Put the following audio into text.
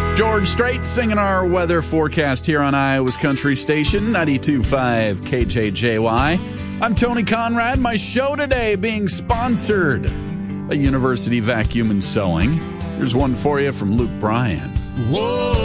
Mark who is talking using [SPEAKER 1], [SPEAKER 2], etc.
[SPEAKER 1] George Strait singing our weather forecast here on Iowa's Country Station, 92.5 KJJY. I'm Tony Conrad. My show today being sponsored by University Vacuum and Sewing. Here's one for you from Luke Bryan.
[SPEAKER 2] Whoa!